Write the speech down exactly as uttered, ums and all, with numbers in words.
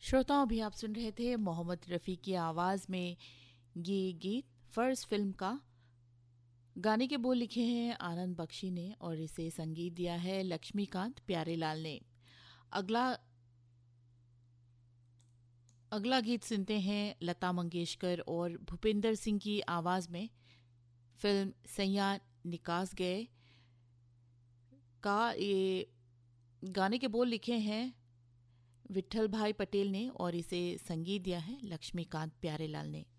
श्रोताओं, अभी आप सुन रहे थे मोहम्मद रफ़ी की आवाज़ में ये गीत फर्स्ट फिल्म का। गाने के बोल लिखे हैं आनंद बख्शी ने और इसे संगीत दिया है लक्ष्मीकांत प्यारेलाल ने। अगला अगला गीत सुनते हैं लता मंगेशकर और भूपिंदर सिंह की आवाज़ में। फिल्म सैयां निकास गए का ये गाने के बोल लिखे हैं विट्ठल भाई पटेल ने और इसे संगीत दिया है लक्ष्मीकांत प्यारेलाल ने।